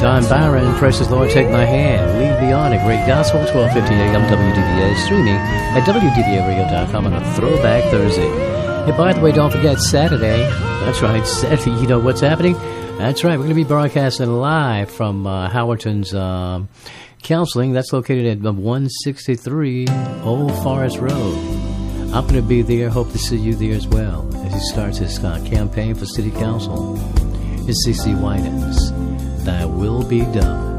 Don Byron, Precious Lord, Take My Hand, Lead Beyond, a Great Gospel, 1250 AM WDVA, streaming at WDVAradio.com on a Throwback Thursday. Hey, by the way, don't forget Saturday. That's right, Saturday. You know what's happening? That's right. We're going to be broadcasting live from Howerton's Counseling. That's located at 163 Old Forest Road. I'm going to be there. Hope to see you there as well as he starts his campaign for City Council. It's CeCe Winans. Thy will be done.